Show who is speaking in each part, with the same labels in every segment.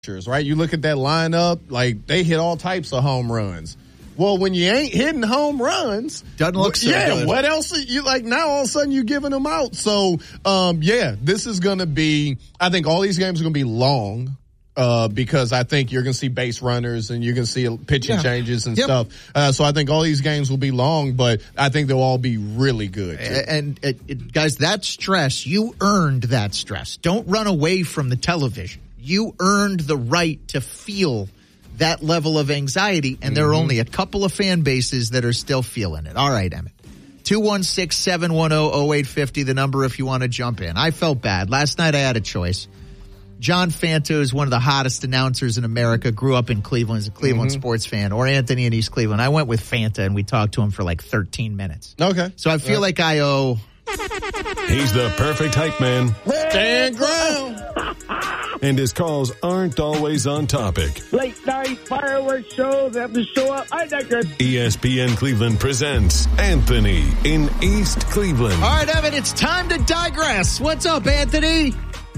Speaker 1: right? You look at that lineup, like they hit all types of home runs. Well, when you ain't hitting home runs,
Speaker 2: doesn't look so good.
Speaker 1: What else? You like now? All of a sudden, you're giving them out. So, this is going to be. I think all these games are going to be long. Because I think you're going to see base runners and you're going to see pitching changes and stuff. So I think all these games will be long, but I think they'll all be really good.
Speaker 2: And guys, that stress, you earned that stress. Don't run away from the television. You earned the right to feel that level of anxiety, and there are only a couple of fan bases that are still feeling it. All right, Emmett. 216-710-0850, the number if you want to jump in. I felt bad. Last night I had a choice. John Fanta is one of the hottest announcers in America, grew up in Cleveland, is a Cleveland sports fan, or Anthony in East Cleveland. I went with Fanta, and we talked to him for like 13 minutes.
Speaker 1: Okay.
Speaker 2: So I feel like I owe...
Speaker 3: He's the perfect hype man.
Speaker 1: Stand ground.
Speaker 3: And his calls aren't always on topic.
Speaker 4: Late night fireworks shows have to show up. I digress.
Speaker 3: ESPN Cleveland presents Anthony in East Cleveland.
Speaker 2: All right, Evan, it's time to digress. What's up, Anthony?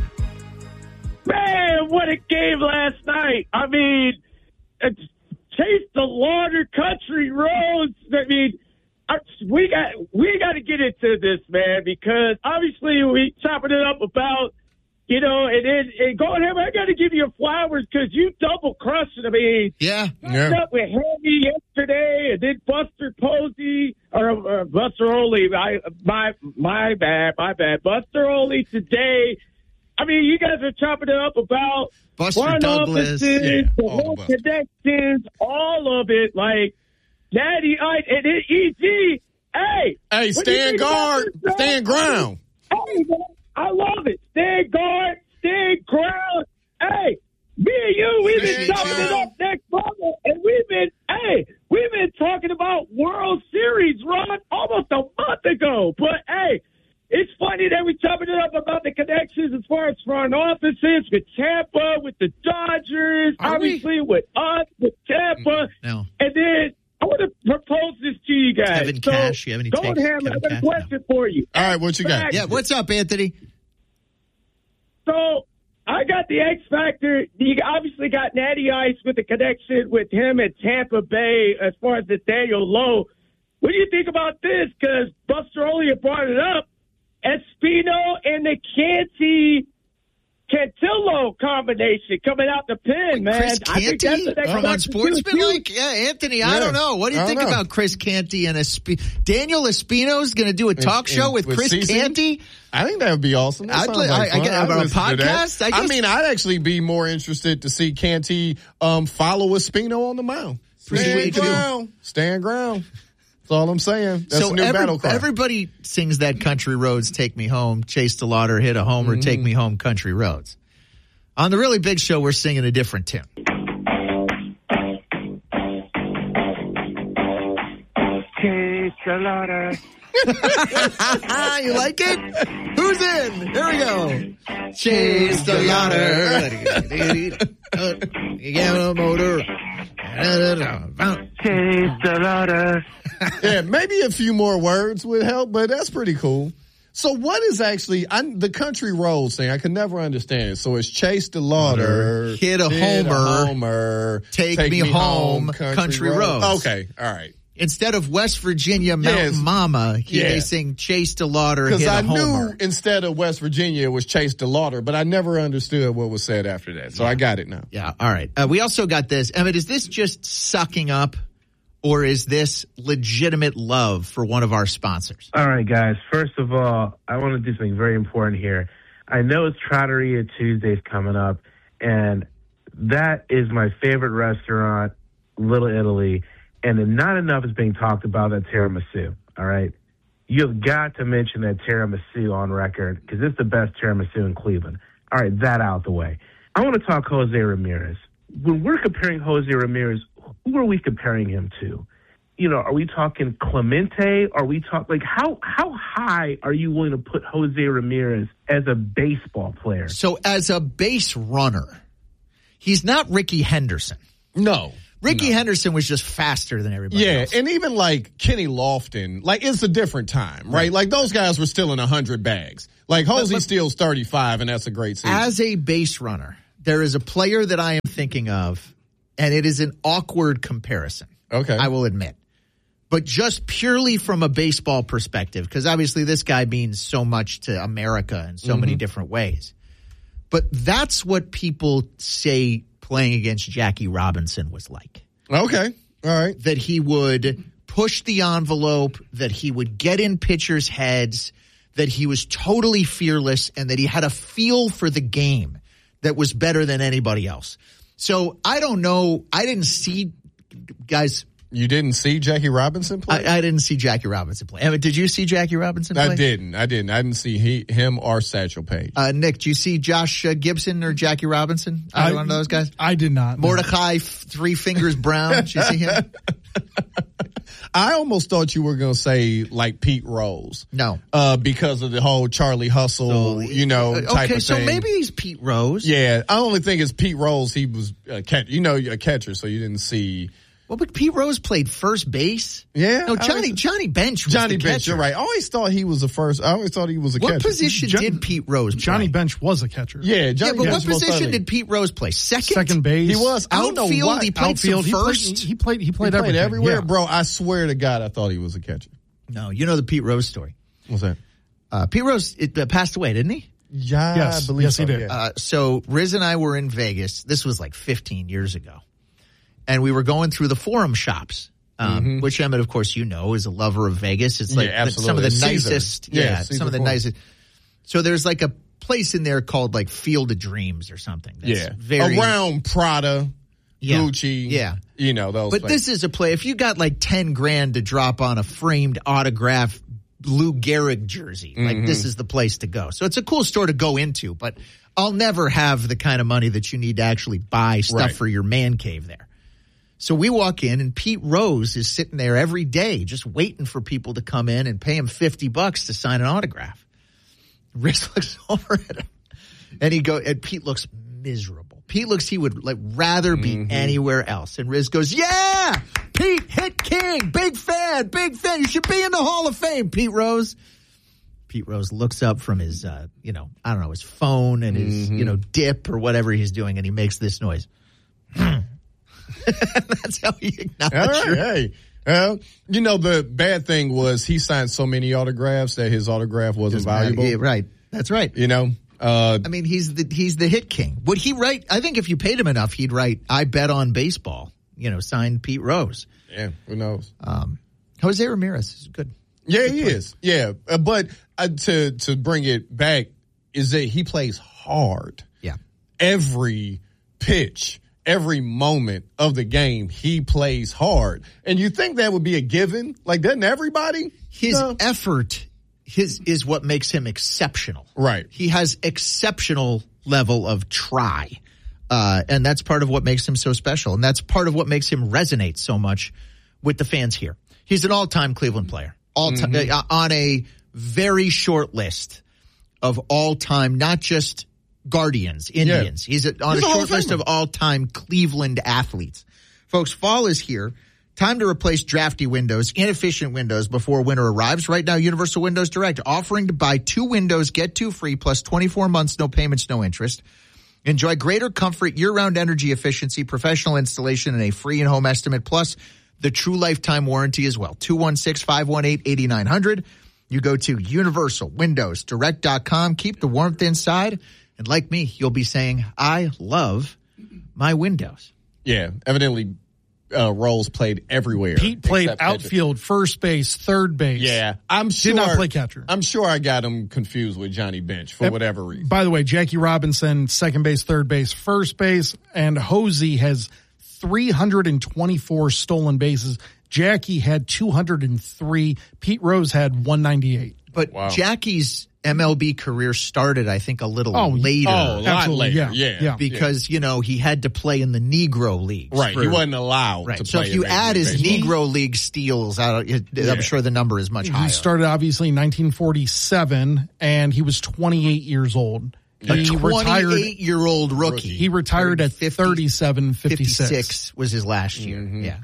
Speaker 4: Man, what a game last night. I mean, Chase the Lauder Country Roads. I mean, we got to get into this, man, because obviously we chopping it up about, and going ahead, I got to give you flowers because you double crushed it. I mean, up with Hammy yesterday, and then Buster Posey or Buster Oley. My bad. Buster Oley today. I mean, you guys are chopping it up about
Speaker 2: Buster Douglas,
Speaker 4: the whole connections, all of it. Like, Natty Ice and EG.
Speaker 1: Hey, stand guard, stand ground.
Speaker 4: Hey, man, I love it. Stand guard, stand ground. Hey, me and you, we've been chopping it up next level, and we've been talking about World Series run almost a month ago. But hey. It's funny that we're chopping it up about the connections as far as front offices with Tampa, with the Dodgers, obviously with us, with Tampa.
Speaker 2: No.
Speaker 4: And then I want to propose this to you guys.
Speaker 2: Kevin Cash, you have any takes?
Speaker 4: Go ahead, I got a question for you.
Speaker 1: All right, what you got?
Speaker 2: Yeah, what's up, Anthony?
Speaker 4: So I got the X Factor. You obviously got Natty Ice with the connection with him at Tampa Bay as far as Nathaniel Lowe. What do you think about this? Because Buster Oley brought it up. Espino and the Cantillo combination coming out the pen, man.
Speaker 2: Chris Canty from Unsportsmanlike? Yeah, Anthony, I don't know. What do you think about Chris Canty and Daniel Espino's going to do a talk show with Chris Canty?
Speaker 1: I think that would be awesome.
Speaker 2: I get about a podcast.
Speaker 1: I'd actually be more interested to see Canty follow Espino on the mound. Stand ground. That's all I'm saying. That's a new battle cry.
Speaker 2: Everybody sings that Country Roads, Take Me Home, Chase the Lauder, hit a homer, Take Me Home, Country Roads. On the Really Big Show, we're singing a different tune.
Speaker 5: Chase the Lauder.
Speaker 2: You like it? Who's in? Here we go. Chase the Lauder. You get a motor.
Speaker 5: Chase the Lauder.
Speaker 1: Yeah, maybe a few more words would help, but that's pretty cool. So what is actually the Country Roads thing? I could never understand it. So it's Chase the Lauder,
Speaker 2: hit a homer, take me home, Country Roads.
Speaker 1: Okay, all right.
Speaker 2: Instead of West Virginia Mountain Mama, they sing Chase the Lauder, hit a homer.
Speaker 1: Because I knew instead of West Virginia it was Chase the Lauder, but I never understood what was said after that. So I got it now.
Speaker 2: Yeah, all right. We also got this. Emmett, is this just sucking up, or is this legitimate love for one of our sponsors?
Speaker 6: All right, guys. First of all, I want to do something very important here. I know it's Trattoria Tuesdays coming up, and that is my favorite restaurant, Little Italy. And not enough is being talked about that tiramisu, all right? You've got to mention that tiramisu on record because it's the best tiramisu in Cleveland. All right, that out the way. I want to talk Jose Ramirez. When we're comparing Jose Ramirez, who are we comparing him to? Are we talking Clemente? Are we talking, how high are you willing to put Jose Ramirez as a baseball player?
Speaker 2: So as a base runner, he's not Ricky Henderson.
Speaker 1: No.
Speaker 2: Ricky Henderson was just faster than everybody else.
Speaker 1: Yeah, and even like Kenny Lofton, it's a different time, right? Like those guys were still in 100 bags. Like Jose steals 35, and that's a great season.
Speaker 2: As a base runner, There is a player that I am thinking of, and it is an awkward comparison.
Speaker 1: Okay.
Speaker 2: I will admit. But just purely from a baseball perspective, because obviously this guy means so much to America in so many different ways. But that's what people say playing against Jackie Robinson was like.
Speaker 1: Okay. All right.
Speaker 2: That he would push the envelope, that he would get in pitchers' heads, that he was totally fearless, and that he had a feel for the game that was better than anybody else. So I don't know. I didn't see, guys.
Speaker 1: You didn't see Jackie Robinson play?
Speaker 2: I didn't see Jackie Robinson play. Evan, did you see Jackie Robinson play?
Speaker 1: I didn't. I didn't see him or Satchel Paige.
Speaker 2: Nick, did you see Josh Gibson or Jackie Robinson? Either one of those guys?
Speaker 7: I did not.
Speaker 2: Mordecai Three Fingers Brown. Did you see him?
Speaker 1: I almost thought you were going to say like Pete Rose.
Speaker 2: No.
Speaker 1: Because of the whole Charlie Hustle, type of thing.
Speaker 2: Okay, so maybe he's Pete Rose.
Speaker 1: Yeah. I only think it's Pete Rose. He was a catcher, so you didn't see.
Speaker 2: Well, but Pete Rose played first base.
Speaker 1: Yeah.
Speaker 2: No, Johnny Bench was
Speaker 1: Johnny
Speaker 2: the
Speaker 1: Bench,
Speaker 2: catcher.
Speaker 1: you're right. I always thought he was the first. I always thought he was a catcher.
Speaker 2: What position did Pete Rose play?
Speaker 7: Johnny Bench was a catcher.
Speaker 1: Yeah, Johnny
Speaker 2: but
Speaker 1: Bench
Speaker 2: what
Speaker 1: was
Speaker 2: position did Pete Rose play?
Speaker 7: Second base.
Speaker 1: He was. I don't know
Speaker 2: outfield.
Speaker 1: why.
Speaker 2: He played some first.
Speaker 7: He played everything.
Speaker 1: everywhere,
Speaker 7: Yeah.
Speaker 1: bro. I swear to God, I thought he was a catcher.
Speaker 2: No, you know the Pete Rose story.
Speaker 1: What's that?
Speaker 2: Pete Rose passed away, didn't he?
Speaker 1: Yeah,
Speaker 7: Yes.
Speaker 1: I believe
Speaker 7: Yes,
Speaker 1: so,
Speaker 7: he did.
Speaker 1: yeah.
Speaker 2: So Riz and I were in Vegas. This was like 15 years ago. And we were going through the Forum shops, which Emmett, of course, is a lover of Vegas. It's like some of the
Speaker 1: Caesar.
Speaker 2: nicest.
Speaker 1: Caesar
Speaker 2: some of the
Speaker 1: Forum.
Speaker 2: nicest. So there's like a place in there called like Field of Dreams or something. That's very
Speaker 1: around Prada, Gucci.
Speaker 2: Yeah.
Speaker 1: Those.
Speaker 2: But
Speaker 1: places.
Speaker 2: this is a play. If you got like 10 grand to drop on a framed autograph Lou Gehrig jersey, like this is the place to go. So it's a cool store to go into, but I'll never have the kind of money that you need to actually buy stuff for your man cave there. So we walk in and Pete Rose is sitting there every day just waiting for people to come in and pay him $50 to sign an autograph. Riz looks over at him and Pete looks miserable. Pete looks, he would like rather be anywhere else. And Riz goes, yeah, Pete, hit king, big fan. You should be in the Hall of Fame, Pete Rose. Pete Rose looks up from his, I don't know, his phone and his, dip or whatever he's doing. And he makes this noise. That's how he acknowledged her.
Speaker 1: Hey. The bad thing was he signed so many autographs that his autograph wasn't valuable.
Speaker 2: Yeah, right. That's right.
Speaker 1: I
Speaker 2: mean, he's the hit king. Would he write? I think if you paid him enough, he'd write, I bet on baseball, signed Pete Rose.
Speaker 1: Yeah, who knows?
Speaker 2: Jose Ramirez is good.
Speaker 1: Yeah, he is. Yeah. But to bring it back is that he plays hard.
Speaker 2: Yeah.
Speaker 1: Every pitch, every moment of the game, he plays hard. And you think that would be a given? Like, doesn't everybody?
Speaker 2: His effort is what makes him exceptional.
Speaker 1: Right.
Speaker 2: He has exceptional level of try. And that's part of what makes him so special. And that's part of what makes him resonate so much with the fans here. He's an all-time Cleveland player. All-time, on a very short list of all-time, not just Guardians, Indians.
Speaker 1: Yeah.
Speaker 2: He's on a short list of all-time Cleveland athletes. Folks, fall is here. Time to replace drafty windows, inefficient windows before winter arrives. Right now, Universal Windows Direct offering to buy 2 windows, get 2 free, plus 24 months, no payments, no interest. Enjoy greater comfort, year-round energy efficiency, professional installation, and a free in-home estimate, plus the true lifetime warranty as well. 216-518-8900. You go to universalwindowsdirect.com. Keep the warmth inside. And like me, you'll be saying, I love my windows.
Speaker 1: Yeah, evidently Rose played everywhere.
Speaker 7: Pete played
Speaker 1: except
Speaker 7: outfield, first base, third base.
Speaker 1: Yeah, I'm sure.
Speaker 7: Did not play catcher.
Speaker 1: I'm sure I got him confused with Johnny Bench for whatever reason.
Speaker 7: By the way, Jackie Robinson, second base, third base, first base, and Hosey has 324 stolen bases. Jackie had 203. Pete Rose had 198.
Speaker 2: But Jackie's MLB career started, I think, a little later.
Speaker 1: Oh, a lot later. Yeah.
Speaker 2: Because, he had to play in the Negro Leagues.
Speaker 1: Right. He wasn't allowed to play.
Speaker 2: So if you add his Negro League steals, I'm sure the number is much higher.
Speaker 7: He started, obviously, in 1947, and he was 28 years old.
Speaker 2: A 28-year-old rookie.
Speaker 7: He retired at 37, 56
Speaker 2: was his last year. Yeah.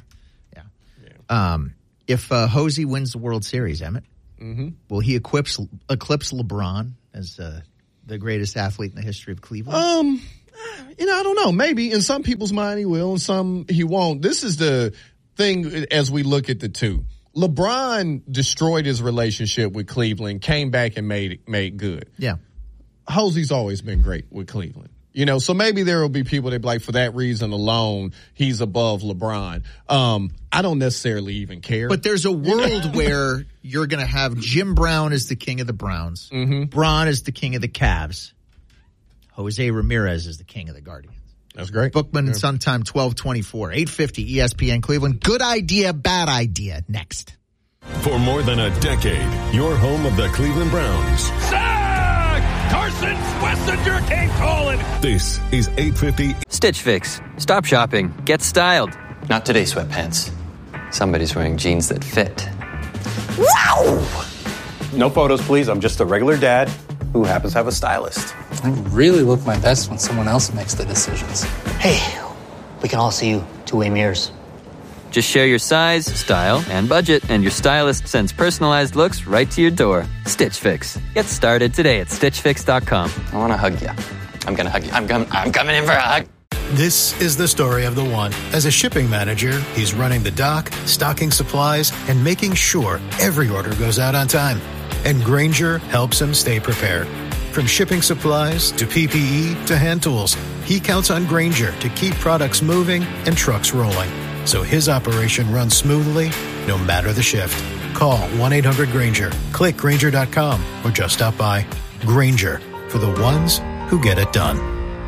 Speaker 2: If Hosey wins the World Series, Emmett, will he eclipse LeBron as the greatest athlete in the history of Cleveland?
Speaker 1: I don't know. Maybe in some people's mind he will, and some he won't. This is the thing as we look at the two. LeBron destroyed his relationship with Cleveland, came back and made good.
Speaker 2: Yeah.
Speaker 1: Hosey's always been great with Cleveland. So maybe there will be people that be like, for that reason alone, he's above LeBron. I don't necessarily even care.
Speaker 2: But there's a world where you're going to have Jim Brown as the king of the Browns, Bron as the king of the Cavs, Jose Ramirez is the king of the Guardians.
Speaker 1: That's great.
Speaker 2: Bookman and Sun Time 1224, 850 ESPN Cleveland. Good idea, bad idea. Next.
Speaker 3: For more than a decade, your home of the Cleveland Browns.
Speaker 8: Carson Schlesinger came calling.
Speaker 3: This is 850
Speaker 9: Stitch Fix. Stop shopping. Get styled.
Speaker 10: Not today, sweatpants. Somebody's wearing jeans that fit.
Speaker 11: Wow! No photos, please. I'm just a regular dad who happens to have a stylist.
Speaker 12: I really look my best when someone else makes the decisions.
Speaker 13: Hey, we can all see you two-way mirrors.
Speaker 9: Just share your size, style, and budget, and your stylist sends personalized looks right to your door. Stitch Fix. Get started today at StitchFix.com.
Speaker 10: I want to hug you. I'm going to hug you. I'm coming in for a hug.
Speaker 14: This is the story of the one. As a shipping manager, he's running the dock, stocking supplies, and making sure every order goes out on time. And Grainger helps him stay prepared. From shipping supplies to PPE to hand tools, he counts on Grainger to keep products moving and trucks rolling, so his operation runs smoothly no matter the shift. Call 1-800-GRAINGER, click Grainger.com, or just stop by. Grainger, for the ones who get it done.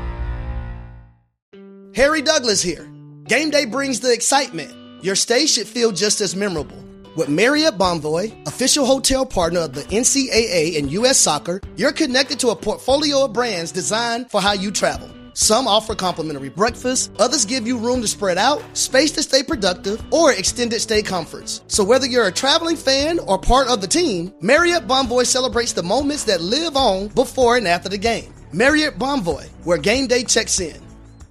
Speaker 15: Harry Douglas here. Game day brings the excitement. Your stay should feel just as memorable. With Marriott Bonvoy, official hotel partner of the NCAA and U.S. Soccer, you're connected to a portfolio of brands designed for how you travel. Some offer complimentary breakfast, others give you room to spread out, space to stay productive, or extended stay comforts. So whether you're a traveling fan or part of the team, Marriott Bonvoy celebrates the moments that live on before and after the game. Marriott Bonvoy, where game day checks in.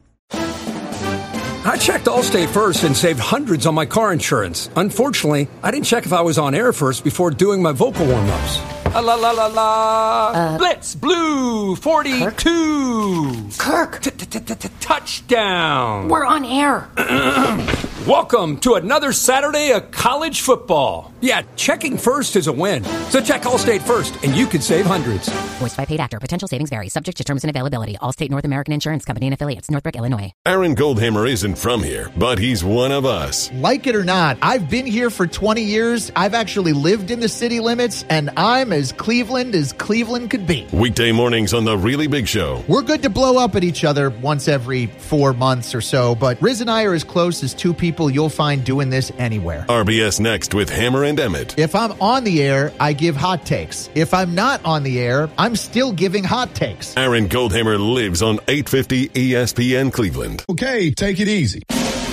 Speaker 16: I checked Allstate first and saved hundreds on my car insurance. Unfortunately, I didn't check if I was on air first before doing my vocal warm-ups. La la la la. Blitz Blue 42.
Speaker 17: Kirk.
Speaker 16: Touchdown.
Speaker 17: We're on air.
Speaker 16: Welcome to another Saturday of college football. Yeah, checking first is a win. So check Allstate first, and you could save hundreds.
Speaker 18: Voiced by paid actor. Potential savings vary. Subject to terms and availability. Allstate North American Insurance Company and affiliates. Northbrook, Illinois.
Speaker 3: Aaron Goldhammer isn't from here, but he's one of us.
Speaker 2: Like it or not, I've been here for 20 years. I've actually lived in the city limits, and I'm as Cleveland could be.
Speaker 3: Weekday mornings on The Really Big Show.
Speaker 2: We're good to blow up at each other once every 4 months or so, but Riz and I are as close as two people you'll find doing this anywhere.
Speaker 3: RBS Next with Hammer and Emmett.
Speaker 2: If I'm on the air, I give hot takes. If I'm not on the air, I'm still giving hot takes.
Speaker 3: Aaron Goldhammer lives on 850 ESPN Cleveland.
Speaker 1: Okay, take it easy.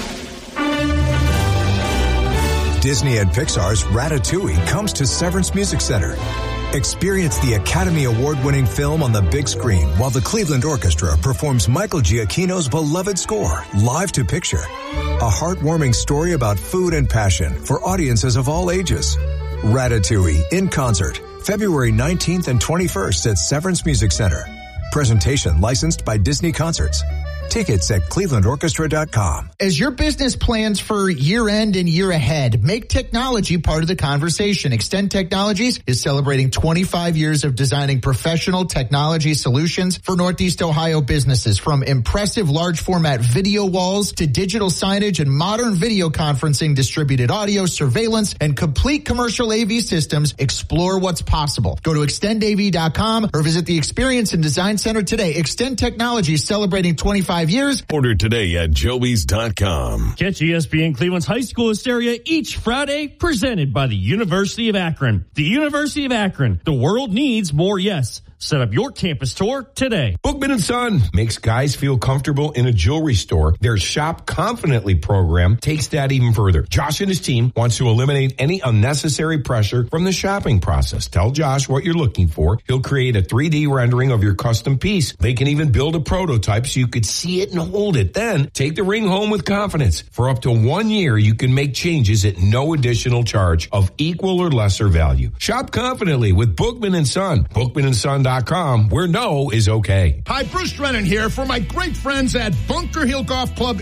Speaker 19: Disney and Pixar's Ratatouille comes to Severance Music Center. Experience the Academy Award-winning film on the big screen while the Cleveland Orchestra performs Michael Giacchino's beloved score, live to picture. A heartwarming story about food and passion for audiences of all ages. Ratatouille in concert, February 19th and 21st at Severance Music Center. Presentation licensed by Disney Concerts. Tickets at clevelandorchestra.com.
Speaker 2: As your business plans for year end and year ahead, make technology part of the conversation. Extend Technologies is celebrating 25 years of designing professional technology solutions for Northeast Ohio businesses. From impressive large format video walls to digital signage and modern video conferencing, distributed audio, surveillance, and complete commercial AV systems, explore what's possible. Go to extendav.com or visit the Experience and Design Center today. Extend Technologies celebrating 25 years.
Speaker 3: Order today at joeys.com.
Speaker 20: Catch ESPN Cleveland's high school hysteria each Friday, presented by the University of Akron. The University of Akron. The world needs more yes. Set up your campus tour today.
Speaker 21: Bookman & Son makes guys feel comfortable in a jewelry store. Their Shop Confidently program takes that even further. Josh and his team wants to eliminate any unnecessary pressure from the shopping process. Tell Josh what you're looking for. He'll create a 3D rendering of your custom piece. They can even build a prototype so you could see it and hold it. Then take the ring home with confidence. For up to 1 year, you can make changes at no additional charge of equal or lesser value. Shop confidently with Bookman & Son. BookmanandSon.com BunkerHillGolfClub.com, where no is okay.
Speaker 17: Hi, Bruce Drennan here for my great friends at Bunker Hill Golf Club